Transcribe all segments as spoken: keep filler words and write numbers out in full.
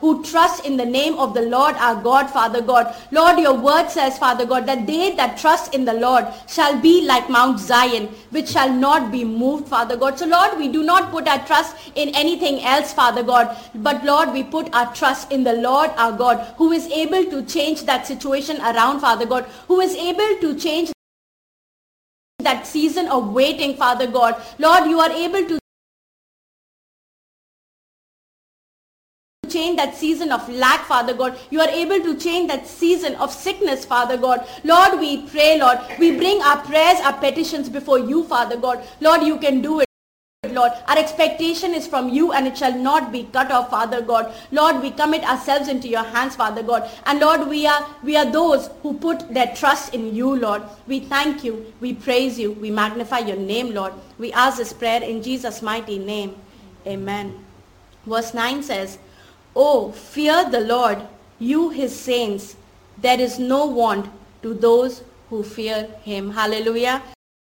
who trust in the name of the Lord our God, Father God. Lord, your word says, Father God, that they that trust in the Lord shall be like Mount Zion, which shall not be moved, Father God. So Lord, we do not put our trust in anything else, Father God, but Lord, we put our trust in the Lord our God, who is able to change that situation around, Father God, who is able to change that season of waiting, Father God. Lord, you are able to change that season of lack, Father God. You are able to change that season of sickness, Father God. Lord, we pray, Lord. We bring our prayers, our petitions before you, Father God. Lord, you can do it. Lord, our expectation is from you and it shall not be cut off, Father God. Lord, we commit ourselves into your hands, Father God. And Lord, we are we are those who put their trust in you, Lord. We thank you, we praise you, we magnify your name, Lord. We ask this prayer in Jesus' mighty name. Amen. Verse nine says, "Oh, fear the Lord, you his saints. There is no want to those who fear him." Hallelujah.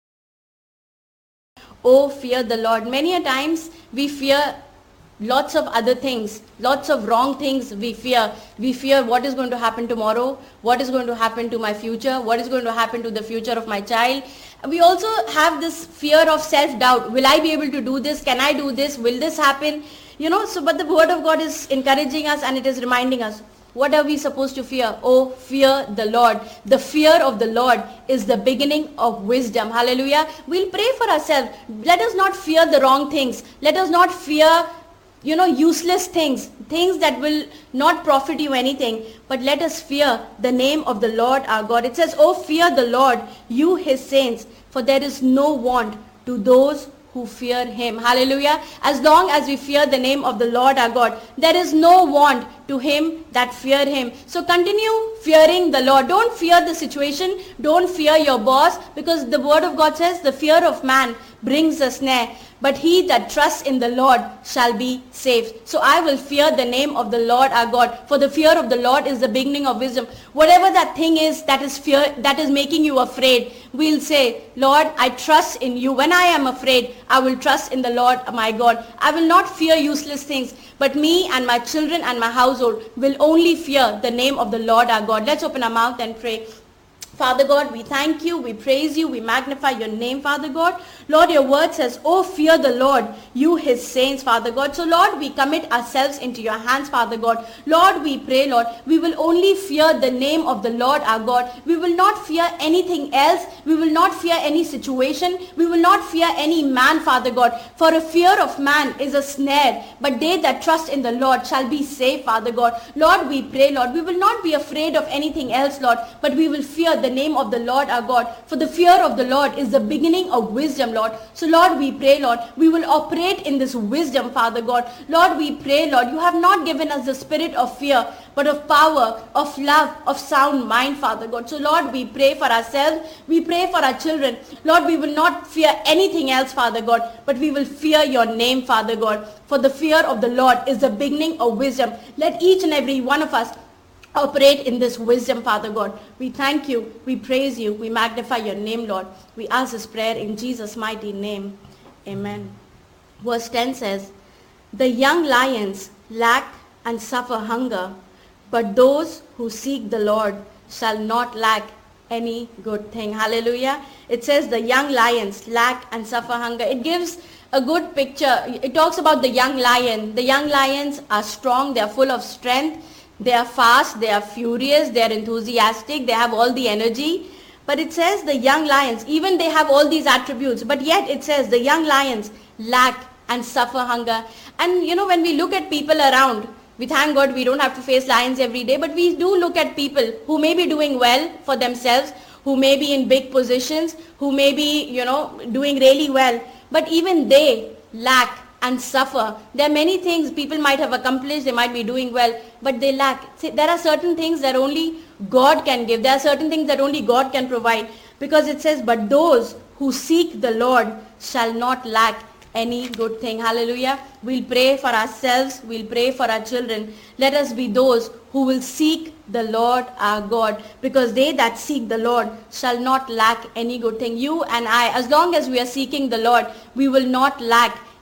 Oh, fear the Lord. Many a times we fear lots of other things, lots of wrong things we fear. We fear what is going to happen tomorrow, what is going to happen to my future, what is going to happen to the future of my child. We also have this fear of self-doubt. Will I be able to do this? Can I do this? Will this happen? You know, so but the word of God is encouraging us and it is reminding us. What are we supposed to fear? Oh, fear the Lord. The fear of the Lord is the beginning of wisdom. Hallelujah. We'll pray for ourselves. Let us not fear the wrong things. Let us not fear, you know, useless things, things that will not profit you anything. But let us fear the name of the Lord our God. It says, "Oh, fear the Lord, you his saints, for there is no want to those who fear him." Hallelujah. As long as we fear the name of the Lord our God, there is no want to him that fear him. So continue fearing the Lord. Don't fear the situation. Don't fear your boss, because the word of God says the fear of man brings a snare, but he that trusts in the Lord shall be saved. So I will fear the name of the Lord our God, for the fear of the Lord is the beginning of wisdom. Whatever that thing is that is fear, that is making you afraid, we'll say, "Lord, I trust in you. When I am afraid, I will trust in the Lord my God. I will not fear useless things, but me and my children and my household will only fear the name of the Lord our God." Let's open our mouth and pray. Father God, we thank you, we praise you, we magnify your name, Father God. Lord, your word says, "Oh, fear the Lord, you his saints," Father God. So Lord, we commit ourselves into your hands, Father God. Lord, we pray, Lord, we will only fear the name of the Lord our God. We will not fear anything else. We will not fear any situation. We will not fear any man, Father God. For a fear of man is a snare, but they that trust in the Lord shall be saved, Father God. Lord, we pray, Lord, we will not be afraid of anything else, Lord, but we will fear the name of the Lord our God. For the fear of the Lord is the beginning of wisdom, Lord. So Lord, we pray, Lord, we will operate in this wisdom, Father God. Lord, we pray, Lord, you have not given us the spirit of fear, but of power, of love, of sound mind, Father God. So Lord, we pray for ourselves. We pray for our children. Lord, we will not fear anything else, Father God, but we will fear your name, Father God. For the fear of the Lord is the beginning of wisdom. Let each and every one of us operate in this wisdom, Father God. We thank you, we praise you, we magnify your name, Lord. We ask this prayer in Jesus' mighty name. Amen. Verse ten says, "The young lions lack and suffer hunger, but those who seek the Lord shall not lack any good thing." Hallelujah. It says the young lions lack and suffer hunger. It gives a good picture. It talks about the young lion. The young lions are strong, they are full of strength. They are fast, they are furious, they are enthusiastic, they have all the energy. But it says the young lions, even they have all these attributes, but yet it says the young lions lack and suffer hunger. And you know, when we look at people around, we thank God we don't have to face lions every day, but we do look at people who may be doing well for themselves, who may be in big positions, who may be, you know, doing really well, but even they lack and suffer. There are many things people might have accomplished, they might be doing well, but they lack. See, there are certain things that only God can give. There are certain things that only God can provide, because it says, "But those who seek the Lord shall not lack any good thing." Hallelujah. We'll pray for ourselves. We'll pray for our children. Let us be those who will seek the Lord our God, because they that seek the Lord shall not lack any good thing. You and I, as long as we are seeking the Lord, we will not lack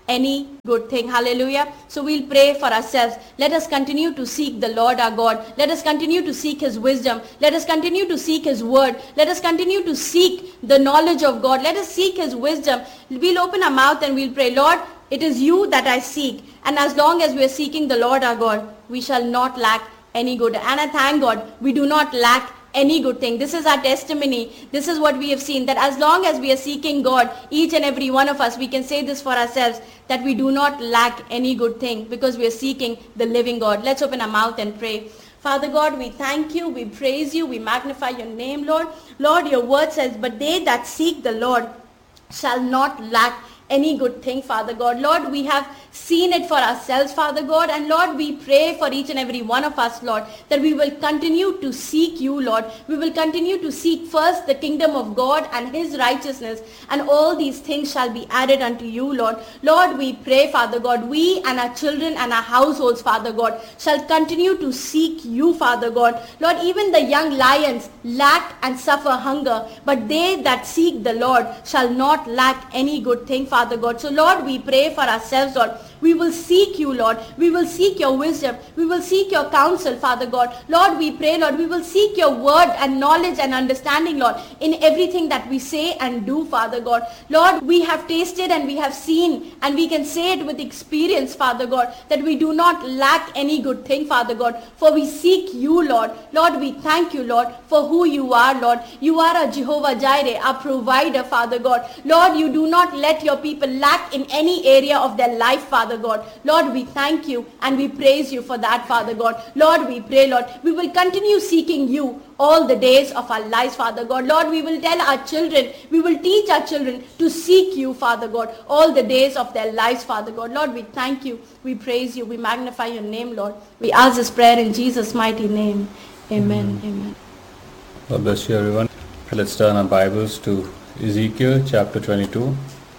any good thing. Hallelujah. So we'll pray for ourselves. Let us continue to seek the Lord our God. Let us continue to seek his wisdom. Let us continue to seek his word. Let us continue to seek the knowledge of God. Let us seek his wisdom. We'll open our mouth and we'll pray, Lord, it is you that I seek. And as long as we are seeking the Lord our God, we shall not lack any good. And I thank God, we do not lack any good thing. This is our testimony. This is what we have seen, that as long as we are seeking God, each and every one of us, we can say this for ourselves, that we do not lack any good thing because we are seeking the living God. Let's open our mouth and pray. Father God, we thank you, we praise you, we magnify your name, Lord. Lord, your word says, but they that seek the Lord shall not lack any good thing, Father God. Lord, we have seen it for ourselves, Father God, and Lord, we pray for each and every one of us, Lord, that we will continue to seek you, Lord. We will continue to seek first the kingdom of God and his righteousness, and all these things shall be added unto you, Lord. Lord, we pray, Father God, we and our children and our households, Father God, shall continue to seek you, Father God. Lord, even the young lions lack and suffer hunger, but they that seek the Lord shall not lack any good thing, Father God. So Lord, we pray for ourselves, Lord. We will seek you, Lord. We will seek your wisdom. We will seek your counsel, Father God. Lord, we pray, Lord, we will seek your word and knowledge and understanding, Lord, in everything that we say and do, Father God. Lord, we have tasted and we have seen, and we can say it with experience, Father God, that we do not lack any good thing, Father God, for we seek you, Lord. Lord, we thank you, Lord, for who you are, Lord. You are a Jehovah Jireh, our provider, Father God. Lord, you do not let your people lack in any area of their life, Father God. Lord, we thank you and we praise you for that, Father God. Lord, we pray, Lord, we will continue seeking you all the days of our lives, Father God. Lord, we will tell our children, we will teach our children to seek you, Father God, all the days of their lives, Father God. Lord, we thank you, we praise you, we magnify your name, Lord. We ask this prayer in Jesus' mighty name. Amen. Amen. Amen. God bless you, everyone. Let's turn our Bibles to Ezekiel chapter twenty-two.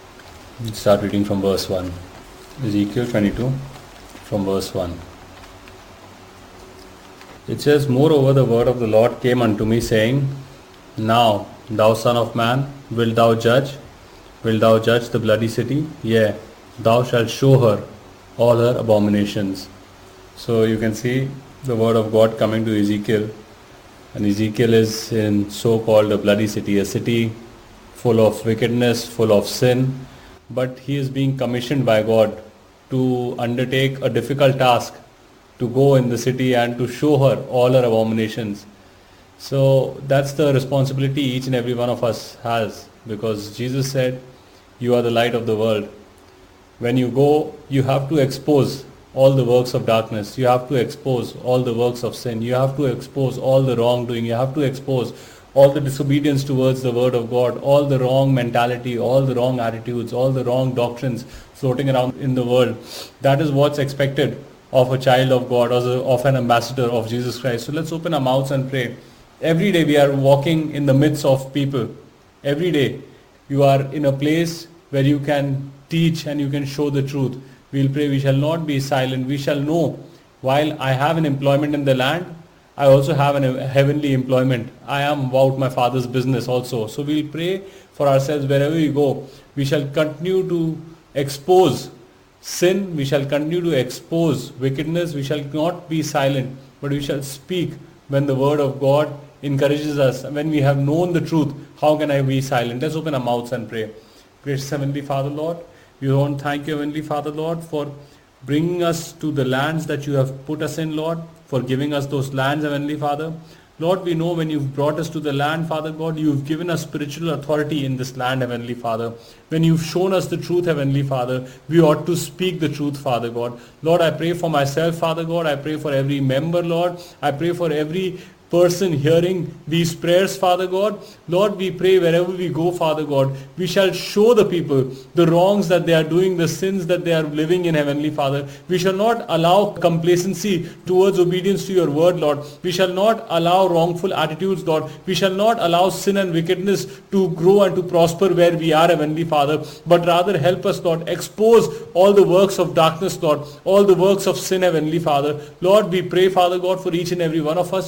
Let's start reading from verse one. Ezekiel twenty-two from verse one. It says, Moreover the word of the Lord came unto me, saying, Now, thou son of man, wilt thou judge? Wilt thou judge the bloody city? Yea, thou shalt show her all her abominations. So you can see the word of God coming to Ezekiel. And Ezekiel is in so-called a bloody city, a city full of wickedness, full of sin. But he is being commissioned by God to undertake a difficult task, to go in the city and to show her all her abominations. So that's the responsibility each and every one of us has, because Jesus said, you are the light of the world. When you go, you have to expose all the works of darkness. You have to expose all the works of sin. You have to expose all the wrongdoing. You have to expose all the disobedience towards the word of God, all the wrong mentality, all the wrong attitudes, all the wrong doctrines floating around in the world. That is what's expected of a child of God, or of an ambassador of Jesus Christ. So let's open our mouths and pray. Every day we are walking in the midst of people. Every day you are in a place where you can teach and you can show the truth. We'll pray we shall not be silent. We shall know, while I have an employment in the land, I also have a heavenly employment. I am about my Father's business also. So we'll pray for ourselves wherever we go. We shall continue to expose sin. We shall continue to expose wickedness. We shall not be silent, but we shall speak when the word of God encourages us. When we have known the truth, how can I be silent? Let's open our mouths and pray. Gracious Heavenly Father, Lord, we want to thank you, Heavenly Father, Lord, for bringing us to the lands that you have put us in, Lord, for giving us those lands, Heavenly Father. Lord, we know when you've brought us to the land, Father God, you've given us spiritual authority in this land, Heavenly Father. When you've shown us the truth, Heavenly Father, we ought to speak the truth, Father God. Lord, I pray for myself, Father God. I pray for every member, Lord. I pray for every person hearing these prayers, Father God. Lord, we pray wherever we go, Father God, we shall show the people the wrongs that they are doing, the sins that they are living in, Heavenly Father. We shall not allow complacency towards obedience to your word, Lord. We shall not allow wrongful attitudes, Lord. We shall not allow sin and wickedness to grow and to prosper where we are, Heavenly Father, but rather help us, Lord, expose all the works of darkness, Lord, all the works of sin, Heavenly Father. Lord, we pray, Father God, for each and every one of us. You give us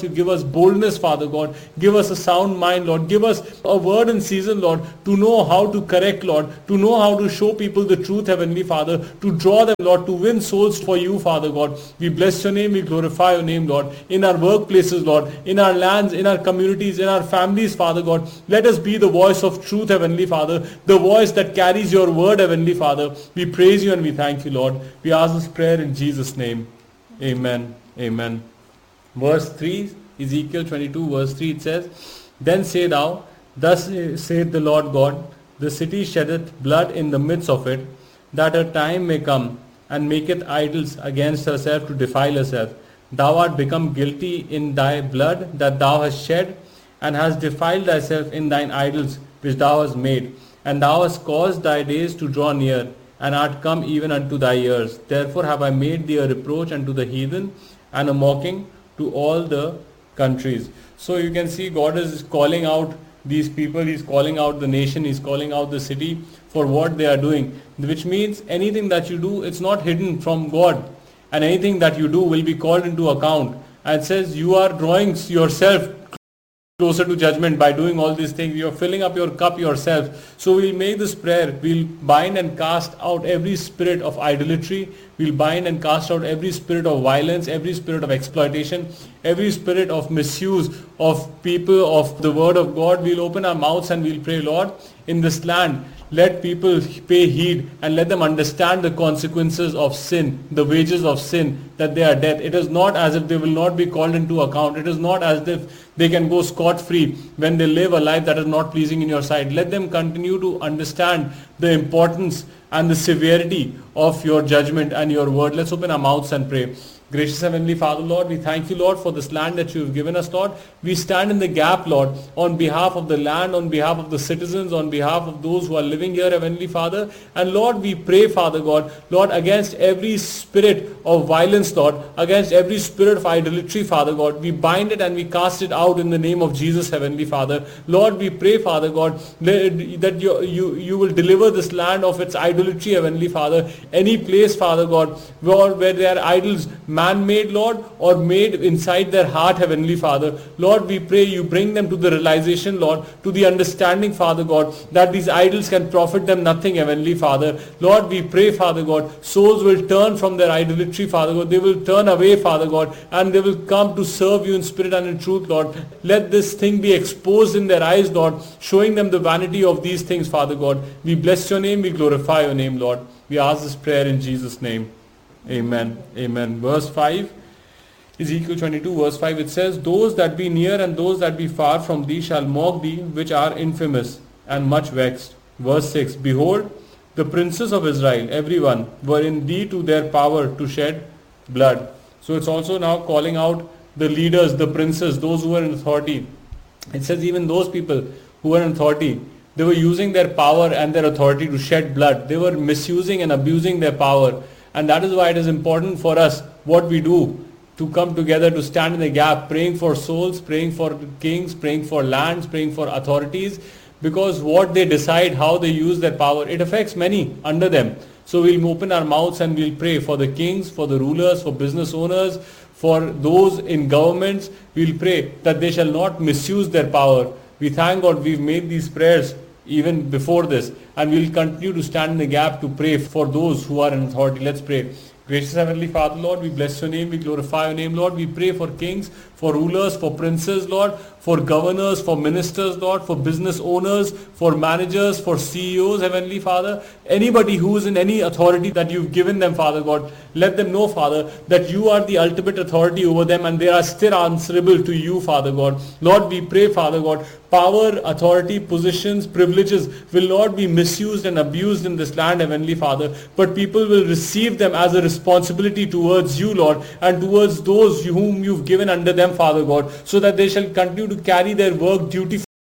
boldness, Father God. Give us a sound mind, Lord. Give us a word in season, Lord, to know how to correct, Lord, to know how to show people the truth, Heavenly Father, to draw them, Lord, to win souls for you, Father God. We bless your name, we glorify your name, Lord. In our workplaces, Lord, in our lands, in our communities, in our families, Father God, let us be the voice of truth, Heavenly Father, the voice that carries your word, Heavenly Father. We praise you and we thank you, Lord. We ask this prayer in Jesus' name. Amen. Amen. Verse three, Ezekiel twenty-two, verse three, it says, Then say thou, Thus saith the Lord God, the city sheddeth blood in the midst of it, that her time may come, and maketh idols against herself to defile herself. Thou art become guilty in thy blood that thou hast shed, and hast defiled thyself in thine idols which thou hast made. And thou hast caused thy days to draw near, and art come even unto thy years. Therefore have I made thee a reproach unto the heathen, and a mocking to all the countries. So you can see God is calling out these people, He's calling out the nation, He's calling out the city for what they are doing. Which means anything that you do, it's not hidden from God. And anything that you do will be called into account. And it says you are drawing yourself closer to judgment by doing all these things. You're filling up your cup yourself. So we'll make this prayer. We'll bind and cast out every spirit of idolatry. We'll bind and cast out every spirit of violence, every spirit of exploitation, every spirit of misuse of people, of the word of God. We'll open our mouths and we'll pray, Lord, in this land, let people pay heed and let them understand the consequences of sin, the wages of sin, that they are death. It is not as if they will not be called into account. It is not as if they can go scot-free when they live a life that is not pleasing in your sight. Let them continue to understand the importance and the severity of your judgment and your word. Let's open our mouths and pray. Gracious Heavenly Father, Lord, we thank you, Lord, for this land that you have given us, Lord. We stand in the gap, Lord, on behalf of the land, on behalf of the citizens, on behalf of those who are living here, Heavenly Father. And Lord, we pray, Father God, Lord, against every spirit of violence, Lord, against every spirit of idolatry, Father God. We bind it and we cast it out in the name of Jesus, Heavenly Father. Lord, we pray, Father God, that you, you, you will deliver this land of its idolatry, Heavenly Father. Any place, Father God, where, where there are idols, man-made, Lord, or made inside their heart, Heavenly Father. Lord, we pray you bring them to the realization, Lord, to the understanding, Father God, that these idols can profit them nothing, Heavenly Father. Lord, we pray, Father God, souls will turn from their idolatry, Father God. They will turn away, Father God, and they will come to serve you in spirit and in truth, Lord. Let this thing be exposed in their eyes, Lord, showing them the vanity of these things, Father God. We bless your name, we glorify your name, Lord. We ask this prayer in Jesus' name. Amen. Amen. Verse five, Ezekiel twenty-two, verse five, it says, Those that be near and those that be far from thee shall mock thee, which are infamous and much vexed. Verse six, Behold, the princes of Israel, everyone, were in thee to their power to shed blood. So it's also now calling out the leaders, the princes, those who are in authority. It says even those people who are in authority, they were using their power and their authority to shed blood. They were misusing and abusing their power. And that is why it is important for us, what we do, to come together, to stand in the gap, praying for souls, praying for kings, praying for lands, praying for authorities, because what they decide, how they use their power, it affects many under them. So we'll open our mouths and we'll pray for the kings, for the rulers, for business owners, for those in governments. We'll pray that they shall not misuse their power. We thank God we've made these prayers even before this, and we'll continue to stand in the gap to pray for those who are in authority. Let's pray. Gracious Heavenly Father, Lord, we bless your name, we glorify your name, Lord. We pray for kings, for rulers, for princes, Lord, for governors, for ministers, Lord, for business owners, for managers, for C E Os, Heavenly Father. Anybody who is in any authority that you've given them, Father God, let them know, Father, that you are the ultimate authority over them and they are still answerable to you, Father God. Lord, we pray, Father God, power, authority, positions, privileges will not be misused and abused in this land, Heavenly Father, but people will receive them as a responsibility towards you, Lord, and towards those whom you've given under them, Father God, so that they shall continue to carry their work dutifully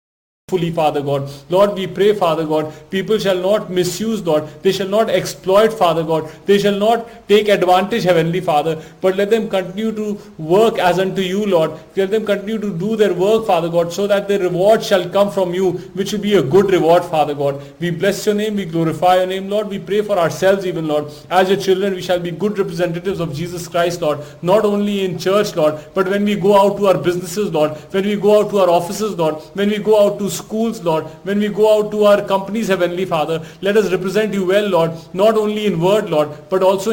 fully, Father God. Lord, we pray, Father God, people shall not misuse, Lord. They shall not exploit, Father God. They shall not take advantage, Heavenly Father, but let them continue to work as unto you, Lord. Let them continue to do their work, Father God, so that the reward shall come from you, which will be a good reward, Father God. We bless your name, we glorify your name, Lord. We pray for ourselves even, Lord. As your children, we shall be good representatives of Jesus Christ, Lord. Not only in church, Lord, but when we go out to our businesses, Lord, when we go out to our offices, Lord, when we go out to schools, Lord, when we go out to our companies, Heavenly Father, let us represent you well, Lord, not only in word, Lord, but also